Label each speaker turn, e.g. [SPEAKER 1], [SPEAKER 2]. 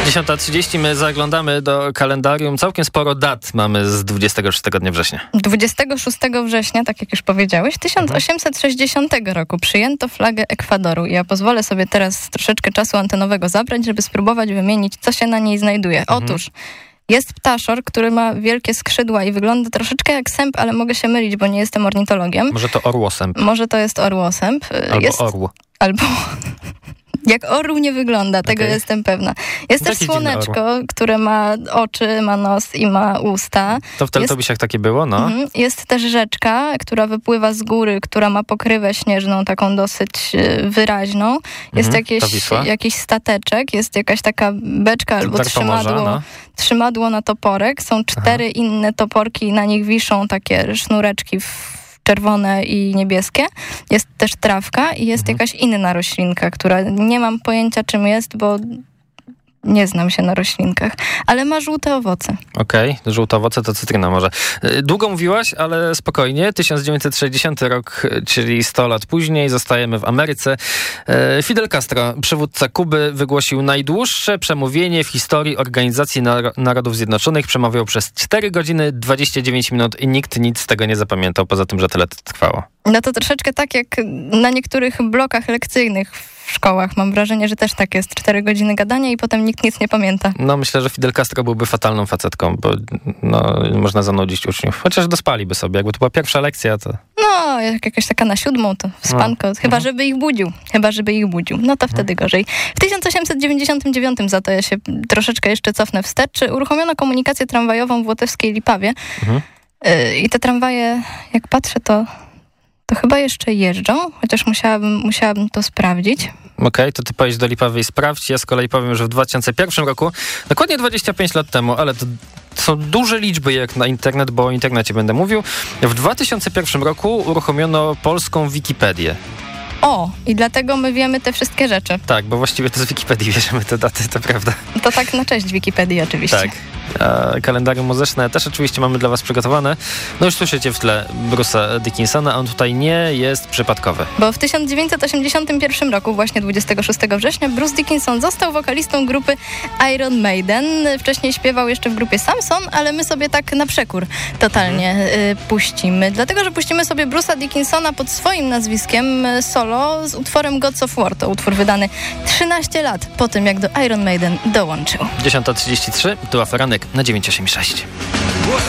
[SPEAKER 1] 10:30 my zaglądamy do kalendarium. Całkiem sporo dat mamy z 26 dnia września.
[SPEAKER 2] 26 września, tak jak już powiedziałeś, 1860 roku przyjęto flagę Ekwadoru. Ja pozwolę sobie teraz troszeczkę czasu antenowego zabrać, żeby spróbować wymienić, co się na niej znajduje. Otóż jest ptaszor, który ma wielkie skrzydła i wygląda troszeczkę jak sęp, ale mogę się mylić, bo nie jestem ornitologiem.
[SPEAKER 1] Może to orłosęp.
[SPEAKER 2] Może to jest orłosęp.
[SPEAKER 1] Albo orł.
[SPEAKER 2] Albo... Jak orł nie wygląda, tego jestem pewna. Jest też słoneczko, które ma oczy, ma nos i ma usta.
[SPEAKER 1] To w Teletubbiesiach takie było, no.
[SPEAKER 2] Jest też rzeczka, która wypływa z góry, która ma pokrywę śnieżną, taką dosyć wyraźną. Jest jakiś stateczek, jest jakaś taka beczka albo trzymadło na toporek. Są 4 inne toporki, na nich wiszą takie sznureczki czerwone i niebieskie. Jest też trawka i jest jakaś inna roślinka, która nie mam pojęcia czym jest, bo nie znam się na roślinkach, ale ma żółte owoce.
[SPEAKER 1] Okej, żółte owoce to cytryna może. Długo mówiłaś, ale spokojnie. 1960 rok, czyli 100 lat później, zostajemy w Ameryce. Fidel Castro, przywódca Kuby, wygłosił najdłuższe przemówienie w historii Organizacji Narodów Zjednoczonych. Przemawiał przez 4 godziny, 29 minut i nikt nic z tego nie zapamiętał, poza tym, że tyle trwało.
[SPEAKER 2] No to troszeczkę tak jak na niektórych blokach lekcyjnych w szkołach. Mam wrażenie, że też tak jest. 4 godziny gadania i potem nikt nic nie pamięta.
[SPEAKER 1] No myślę, że Fidel Castro byłby fatalną facetką, bo można zanudzić uczniów. Chociaż dospaliby sobie. Jakby to była pierwsza lekcja, to...
[SPEAKER 2] No, jak jakaś taka na 7, to spanko. Chyba, żeby ich budził. No to wtedy gorzej. W 1899 za to ja się troszeczkę jeszcze cofnę wstecz. Uruchomiono komunikację tramwajową w Łotewskiej Lipawie. I te tramwaje, jak patrzę, to chyba jeszcze jeżdżą, chociaż musiałabym to sprawdzić.
[SPEAKER 1] Okej, to ty pojedź do Lipawy i sprawdź. Ja z kolei powiem, że w 2001 roku, dokładnie 25 lat temu, ale to są duże liczby jak na internet, bo o internecie będę mówił. W 2001 roku uruchomiono polską Wikipedię.
[SPEAKER 2] O, i dlatego my wiemy te wszystkie rzeczy.
[SPEAKER 1] Tak, bo właściwie to z Wikipedii bierzemy te daty, to prawda.
[SPEAKER 2] To tak na cześć Wikipedii oczywiście.
[SPEAKER 1] Tak. A kalendarium muzyczne też oczywiście mamy dla was przygotowane. No już słyszycie w tle Bruce'a Dickinsona, on tutaj nie jest przypadkowy.
[SPEAKER 2] Bo w 1981 roku, właśnie 26 września, Bruce Dickinson został wokalistą grupy Iron Maiden. Wcześniej śpiewał jeszcze w grupie Samson, ale my sobie tak na przekór totalnie puścimy. Dlatego, że puścimy sobie Bruce'a Dickinsona pod swoim nazwiskiem solo z utworem Gods of War. To utwór wydany 13 lat po tym, jak do Iron Maiden dołączył.
[SPEAKER 1] 10:33, tu Aferanek na 986.